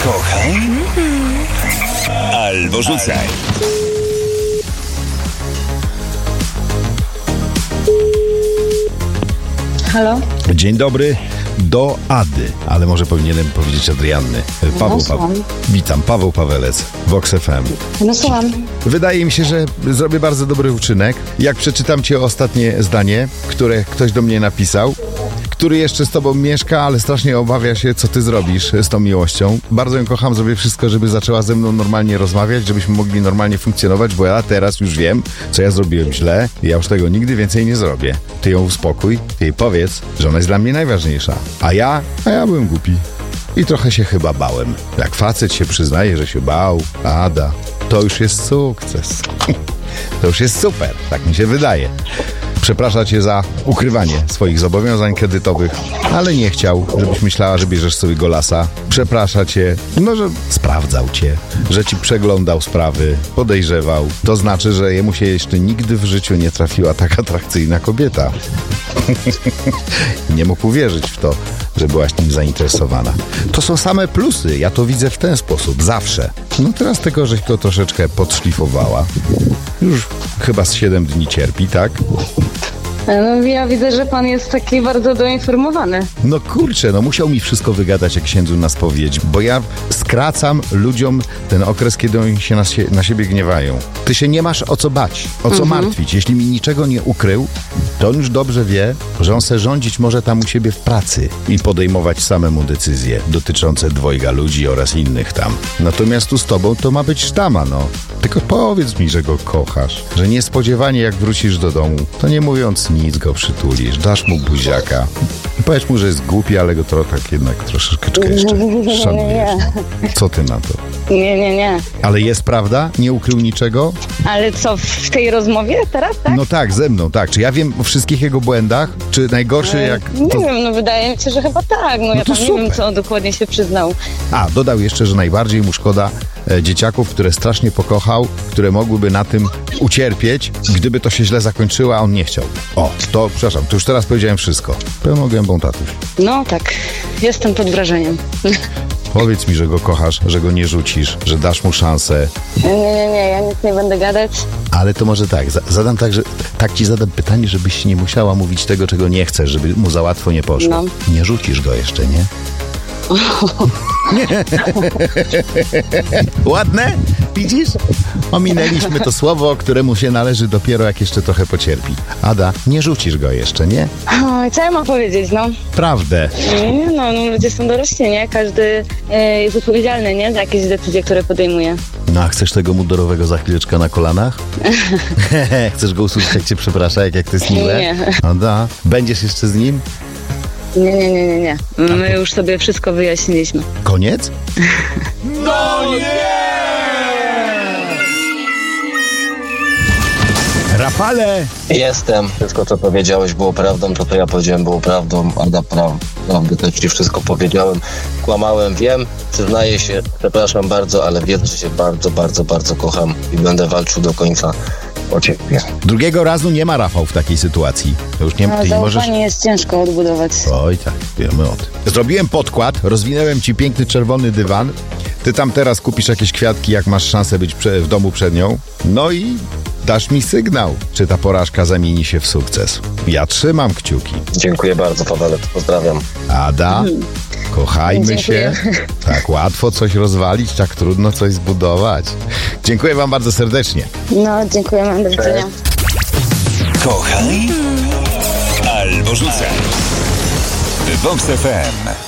Kochaj albo rzucaj. Halo? Dzień dobry, do Ady, ale może powinienem powiedzieć Adrianny. Witam, Paweł Pawelec, Vox FM. No słucham. Wydaje mi się, że zrobię bardzo dobry uczynek, jak przeczytam ci ostatnie zdanie, które ktoś do mnie napisał, który jeszcze z tobą mieszka, ale strasznie obawia się, co ty zrobisz z tą miłością. Bardzo ją kocham, zrobię wszystko, żeby zaczęła ze mną normalnie rozmawiać, żebyśmy mogli normalnie funkcjonować, bo ja teraz już wiem, co ja zrobiłem źle i ja już tego nigdy więcej nie zrobię. Ty ją uspokój, ty jej powiedz, że ona jest dla mnie najważniejsza. A ja byłem głupi. I trochę się chyba bałem. Jak facet się przyznaje, że się bał, Ada, to już jest sukces. To już jest super, tak mi się wydaje. Przeprasza cię za ukrywanie swoich zobowiązań kredytowych, ale nie chciał, żebyś myślała, że bierzesz sobie golasa. Przeprasza cię, że sprawdzał cię, że ci przeglądał sprawy, podejrzewał. To znaczy, że jemu się jeszcze nigdy w życiu nie trafiła tak atrakcyjna kobieta. Nie mógł uwierzyć w to, że byłaś nim zainteresowana. To są same plusy, ja to widzę w ten sposób, zawsze. No teraz tego, żeś go troszeczkę podszlifowała. Już chyba z 7 dni cierpi, tak? No ja widzę, że pan jest taki bardzo doinformowany. No kurczę, musiał mi wszystko wygadać jak księdzu na spowiedź, bo ja skracam ludziom ten okres, kiedy oni się na siebie gniewają. Ty się nie masz o co bać, o co martwić. Jeśli mi niczego nie ukrył, to on już dobrze wie, że on se rządzić może tam u siebie w pracy i podejmować samemu decyzje dotyczące dwojga ludzi oraz innych tam. Natomiast tu z tobą to ma być sztama, Tylko powiedz mi, że go kochasz, że niespodziewanie jak wrócisz do domu, to nie mówiąc nic go przytulisz, dasz mu buziaka i powiedz mu, że jest głupi, ale go to tak jednak troszeczkę jeszcze szanujesz. Co ty na to? Nie. Ale jest prawda? Nie ukrył niczego? Ale co, w tej rozmowie teraz, tak? No tak, ze mną, tak. Czy ja wiem o wszystkich jego błędach? Czy najgorszy jak... Nie wiem, wydaje mi się, że chyba tak. Ja tam nie wiem, co dokładnie się przyznał. Dodał jeszcze, że najbardziej mu szkoda dzieciaków, które strasznie pokochał, które mogłyby na tym ucierpieć, gdyby to się źle zakończyło, a on nie chciał. Przepraszam, to już teraz powiedziałem wszystko. Pełną gębą tatuś. No tak, jestem pod wrażeniem. Powiedz mi, że go kochasz, że go nie rzucisz, że dasz mu szansę. Nie, ja nic nie będę gadać. Ale to może tak, zadam ci zadam pytanie, żebyś nie musiała mówić tego, czego nie chcesz, żeby mu za łatwo nie poszło. No. Nie rzucisz go jeszcze, nie? Ładne? Widzisz? Ominęliśmy to słowo, któremu się należy dopiero jak jeszcze trochę pocierpi. Ada, nie rzucisz go jeszcze, nie? Co ja mam powiedzieć, Prawdę. Nie, ludzie są dorośli, nie? Każdy jest odpowiedzialny, nie? Za jakieś decyzje, które podejmuje. A chcesz tego mundurowego za chwileczkę na kolanach? Chcesz go usłyszeć, jak cię przeprasza, jak to jest miłe? Nie. Ada, będziesz jeszcze z nim? Nie. My już sobie wszystko wyjaśniliśmy. Koniec? No nie! Rafale! Jestem. Wszystko, co powiedziałeś, było prawdą. To, co ja powiedziałem, było prawdą. Ada, prawdę też ci wszystko powiedziałem. Kłamałem, wiem. Przyznaję się. Przepraszam bardzo, ale wiem, że się bardzo, bardzo, bardzo kocham i będę walczył do końca o ciebie. Drugiego razu nie ma, Rafał, w takiej sytuacji. To już nie możesz... Zaufanie jest ciężko odbudować. Oj tak, wiemy o tym. Zrobiłem podkład, rozwinąłem ci piękny czerwony dywan. Ty tam teraz kupisz jakieś kwiatki, jak masz szansę być w domu przed nią. No i dasz mi sygnał, czy ta porażka zamieni się w sukces. Ja trzymam kciuki. Dziękuję bardzo, Pawelet. Pozdrawiam. Ada, kochajmy Dziękuję. się. Tak łatwo coś rozwalić, tak trudno coś zbudować. Dziękuję wam bardzo serdecznie. Dziękujemy. Do widzenia. Kochaj albo rzucaj. Vox FM.